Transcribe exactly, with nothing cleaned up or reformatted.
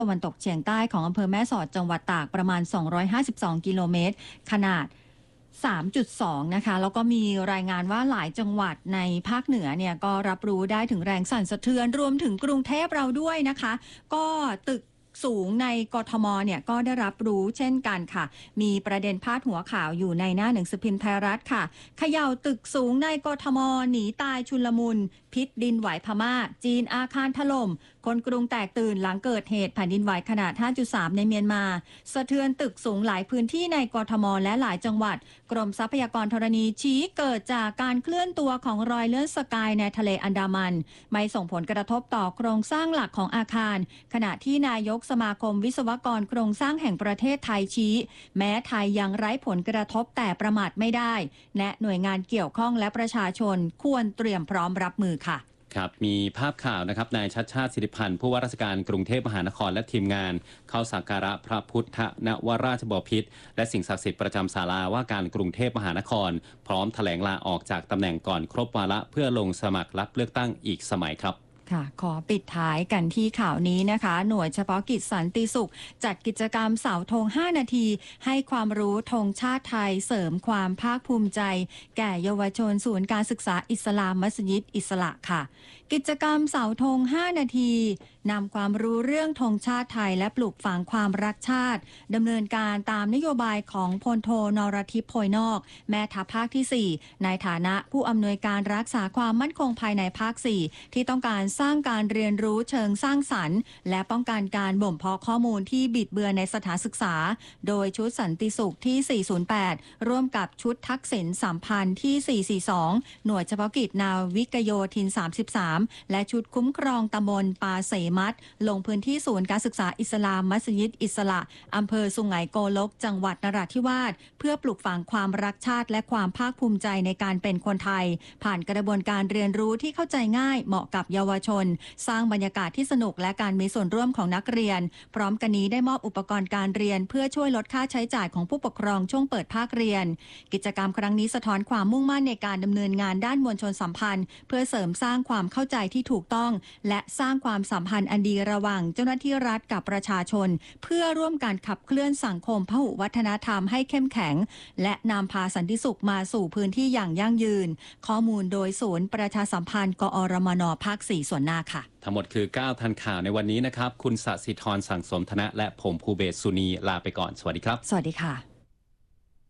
ตะวันตกเฉียงใต้ของอำเภอแม่สอดจังหวัดตากประมาณสองร้อยห้าสิบสองกิโลเมตรขนาด สามจุดสอง นะคะแล้วก็มีรายงานว่าหลายจังหวัดในภาคเหนือเนี่ยก็รับรู้ได้ถึงแรงสั่นสะเทือนรวมถึงกรุงเทพเราด้วยนะคะก็ตึกสูงในกทมเนี่ยก็ได้รับรู้เช่นกันค่ะมีประเด็นพาดหัวข่าวอยู่ในหน้าหนังสือพิมพ์ไทยรัฐค่ะเขย่าตึกสูงในกทมหนีตายชุลมุนพิษดินไหวพม่าจีนอาคารถล่มคนกรุงแตกตื่นหลังเกิดเหตุแผ่นดินไหวขนาด ห้าจุดสาม ในเมียนมาสะเทือนตึกสูงหลายพื้นที่ในกทมและหลายจังหวัดกรมทรัพยากรธรณีชี้เกิดจากการเคลื่อนตัวของรอยเลื่อนสกายในทะเลอันดามันไม่ส่งผลกระทบต่อโครงสร้างหลักของอาคารขณะที่นายกสมาคมวิศวกรโครงสร้างแห่งประเทศไทยชี้แม้ไทยยังไร้ผลกระทบแต่ประมาทไม่ได้และหน่วยงานเกี่ยวข้องและประชาชนควรเตรียมพร้อมรับมือค่ะครับมีภาพข่าวนะครับนายชัชชาติสิริพันธ์ผู้ว่าราชการกรุงเทพมหานครและทีมงานเข้าสักการะพระพุทธนวราชบพิตรและสิ่งศักดิ์สิทธิ์ประจำศาลาว่าการกรุงเทพมหานครพร้อมแถลงลาออกจากตำแหน่งก่อนครบวาระเพื่อลงสมัครรับเลือกตั้งอีกสมัยครับค่ะขอปิดท้ายกันที่ข่าวนี้นะคะหน่วยเฉพาะกิจสันติสุขจัดกิจกรรมเสาธงห้านาทีให้ความรู้ธงชาติไทยเสริมความภาคภูมิใจแก่เยาวชนศูนย์การศึกษาอิสลามมัสยิดอิสระค่ะกิจกรรมเสาธงห้านาทีนำความรู้เรื่องธงชาติไทยและปลูกฝังความรักชาติดำเนินการตามนโยบายของพลโทนรทิพย์โพยนอกแม่ทัพภาคที่สี่ในฐานะผู้อำนวยการรักษาความมั่นคงภายในภาคสี่ที่ต้องการสร้างการเรียนรู้เชิงสร้างสรรค์และป้องกันการบ่มเพาะข้อมูลที่บิดเบือนในสถานศึกษาโดยชุดสันติสุขที่สี่ศูนย์แปดร่วมกับชุดทักษิณสัมพันธ์ที่สี่สี่สองหน่วยเฉพาะกิจนาวิกโยธินสามสิบสามและชุดคุ้มครองตำบลปาเสมัดลงพื้นที่ศูนย์การศึกษาอิสลามมัสยิดอิสระอำเภอสุไหงโกลกจังหวัดนราธิวาสเพื่อปลูกฝังความรักชาติและความภาคภูมิใจในการเป็นคนไทยผ่านกระบวนการเรียนรู้ที่เข้าใจง่ายเหมาะกับเยาวชนสร้างบรรยากาศที่สนุกและการมีส่วนร่วมของนักเรียนพร้อมกันนี้ได้มอบอุปกรณ์การเรียนเพื่อช่วยลดค่าใช้จ่ายของผู้ปกครองช่วงเปิดภาคเรียนกิจกรรมครั้งนี้สะท้อนความมุ่งมั่นในการดำเนินงานด้านมวลชนสัมพันธ์เพื่อเสริมสร้างความเข้าใจที่ถูกต้องและสร้างความสัมพันธ์อันดีระหว่างเจ้าหน้าที่รัฐกับประชาชนเพื่อร่วมการขับเคลื่อนสังคมพหุวัฒนธรรมให้เข้มแข็งและนำพาสันติสุขมาสู่พื้นที่อย่างยั่งยืนข้อมูลโดยศูนย์ประชาสัมพันธ์กอรมนภาคสี่ส่วนหน้าค่ะทั้งหมดคือเก้าทันข่าวในวันนี้นะครับคุณสศิธรสั่งสมธนะและผมภูเบศสุนีลาไปก่อนสวัสดีครับสวัสดีค่ะ